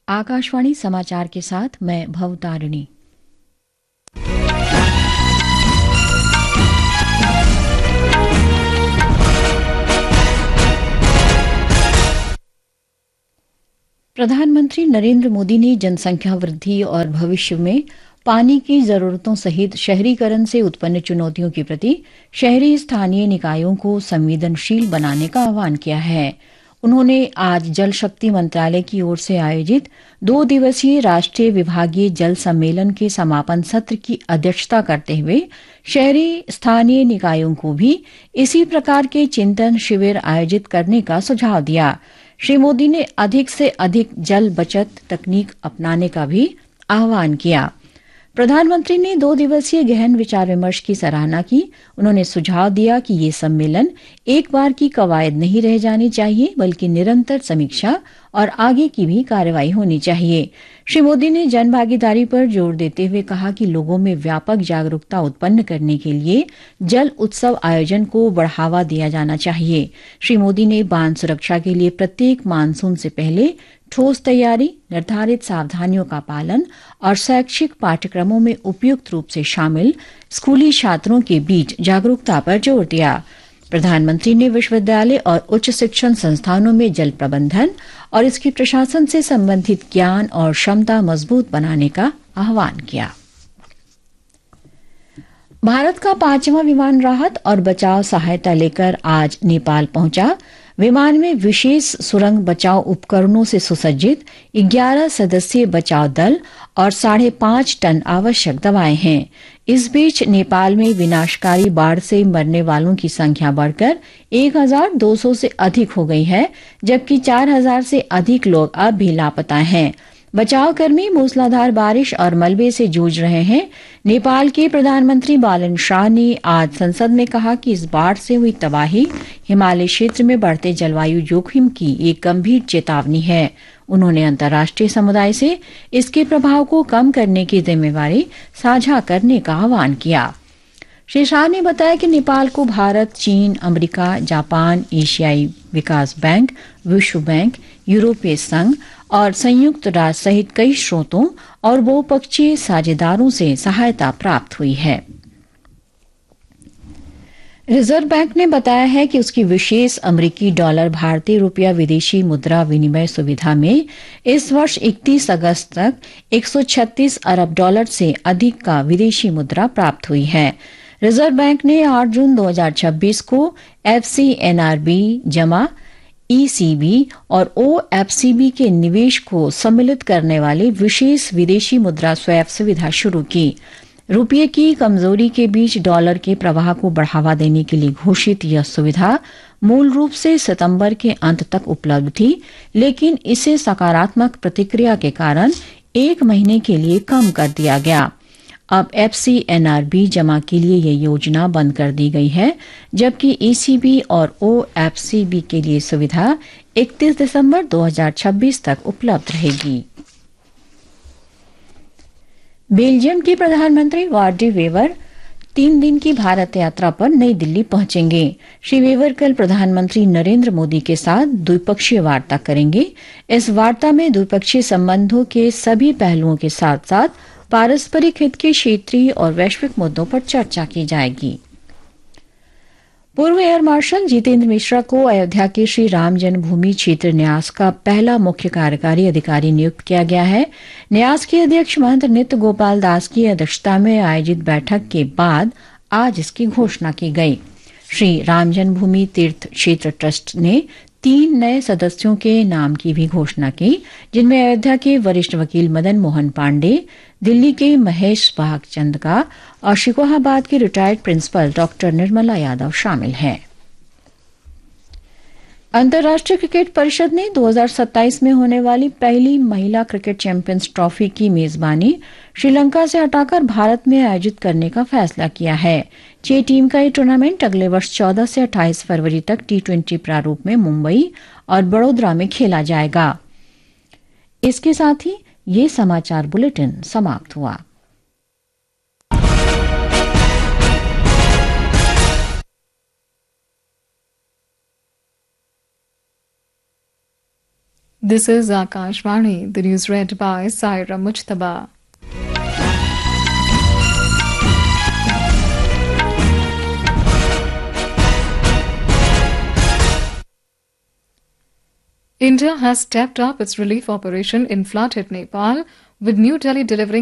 आकाशवाणी समाचार के साथ मैं भवतारिणी। प्रधानमंत्री नरेंद्र मोदी ने जनसंख्या वृद्धि और भविष्य में पानी की जरूरतों सहित शहरीकरण से उत्पन्न चुनौतियों के प्रति शहरी स्थानीय निकायों को संवेदनशील बनाने का आह्वान किया है। उन्होंने आज जल शक्ति मंत्रालय की ओर से आयोजित 2 दिवसीय राष्ट्रीय विभागीय जल सम्मेलन के समापन सत्र की अध्यक्षता करते हुए शहरी स्थानीय निकायों को भी इसी प्रकार के चिंतन शिविर आयोजित करने का सुझाव दिया। श्री मोदी ने अधिक से अधिक जल बचत तकनीक अपनाने का भी आह्वान किया। प्रधानमंत्री ने 2 दिवसीय गहन विचार विमर्श की सराहना की। उन्होंने सुझाव दिया कि ये सम्मेलन एक बार की कवायद नहीं रह जानी चाहिए, बल्कि निरंतर समीक्षा और आगे की भी कार्रवाई होनी चाहिए। श्री मोदी ने जनभागीदारी पर जोर देते हुए कहा कि लोगों में व्यापक जागरूकता उत्पन्न करने के लिए जल उत्सव आयोजन को बढ़ावा दिया जाना चाहिए। श्री मोदी ने बांध सुरक्षा के लिए प्रत्येक मानसून से पहले ठोस तैयारी, निर्धारित सावधानियों का पालन और शैक्षिक पाठ्यक्रमों में उपयुक्त रूप से शामिल स्कूली छात्रों के बीच जागरूकता पर जोर दिया। प्रधानमंत्री ने विश्वविद्यालय और उच्च शिक्षण संस्थानों में जल प्रबंधन और इसके प्रशासन से संबंधित ज्ञान और क्षमता मजबूत बनाने का आह्वान किया। भारत का 5वां विमान राहत और बचाव सहायता लेकर आज नेपाल पहुंचा। विमान में विशेष सुरंग बचाव उपकरणों से सुसज्जित 11 सदस्यीय बचाव दल और 5.5 टन आवश्यक दवाएं हैं। इस बीच नेपाल में विनाशकारी बाढ़ से मरने वालों की संख्या बढ़कर 1,200 से अधिक हो गई है, जबकि 4,000 से अधिक लोग अब भी लापता हैं। बचाव कर्मी मूसलाधार बारिश और मलबे से जूझ रहे हैं। नेपाल के प्रधानमंत्री बालन शाह ने आज संसद में कहा कि इस बाढ़ से हुई तबाही हिमालय क्षेत्र में बढ़ते जलवायु जोखिम की एक गंभीर चेतावनी है। उन्होंने अंतर्राष्ट्रीय समुदाय से इसके प्रभाव को कम करने की जिम्मेवारी साझा करने का आह्वान किया। श्री शाह ने बताया कि नेपाल को भारत, चीन, अमेरिका, जापान, एशियाई विकास बैंक, विश्व बैंक, यूरोपीय संघ और संयुक्त राष्ट्र सहित कई स्रोतों और बहुपक्षीय साझेदारों से सहायता प्राप्त हुई है। रिजर्व बैंक ने बताया है कि उसकी विशेष अमेरिकी डॉलर भारतीय रुपया विदेशी मुद्रा विनिमय सुविधा में इस वर्ष 31 अगस्त तक 136 अरब डॉलर से अधिक का विदेशी मुद्रा प्राप्त हुई है। रिजर्व बैंक ने 8 जून 2026 को FCNRB जमा ECB और OFCB के निवेश को सम्मिलित करने वाली विशेष विदेशी मुद्रा स्वैप सुविधा शुरू की। रुपये की कमजोरी के बीच डॉलर के प्रवाह को बढ़ावा देने के लिए घोषित यह सुविधा मूल रूप से सितंबर के अंत तक उपलब्ध थी, लेकिन इसे सकारात्मक प्रतिक्रिया के कारण 1 महीने के लिए कम कर दिया गया। अब FCNRB जमा के लिए यह योजना बंद कर दी गई है, जबकि ECB और OFCB के लिए सुविधा 31 दिसंबर 2026 तक उपलब्ध रहेगी। बेल्जियम के प्रधानमंत्री वार्डी वेवर 3 दिन की भारत यात्रा पर नई दिल्ली पहुंचेंगे। श्री वेवर कल प्रधानमंत्री नरेंद्र मोदी के साथ द्विपक्षीय वार्ता करेंगे। इस वार्ता में द्विपक्षीय संबंधों के सभी पहलुओं के साथ साथ पारस्परिक हित के क्षेत्रीय और वैश्विक मुद्दों पर चर्चा की जाएगी। पूर्व एयर मार्शल जितेंद्र मिश्रा को अयोध्या के श्री राम जन्मभूमि क्षेत्र न्यास का पहला मुख्य कार्यकारी अधिकारी नियुक्त किया गया है। न्यास के अध्यक्ष महंत नित्य गोपाल दास की अध्यक्षता में आयोजित बैठक के बाद आज इसकी घोषणा की गई। श्री राम जन्मभूमि तीर्थ क्षेत्र ट्रस्ट ने 3 नए सदस्यों के नाम की भी घोषणा की, जिनमें अयोध्या के वरिष्ठ वकील मदन मोहन पांडे, दिल्ली के महेश भागचंदका और शिकोहाबाद के retired principal doctor Nirmala Yadav शामिल हैं। अंतर्राष्ट्रीय क्रिकेट परिषद ने 2027 में होने वाली पहली महिला क्रिकेट चैंपियंस ट्रॉफी की मेजबानी श्रीलंका से हटाकर भारत में आयोजित करने का फैसला किया है। 6 टीम का ये टूर्नामेंट अगले वर्ष 14 से 28 फरवरी तक T20 प्रारूप में मुंबई और बड़ोदरा में खेला जाएगा। इसके साथ ही ये समाचार बुलेटिन समाप्त हुआ। This is Akashvani, the news read by Saira Mujtaba. India has stepped up its relief operation in flood-hit Nepal, with New Delhi delivering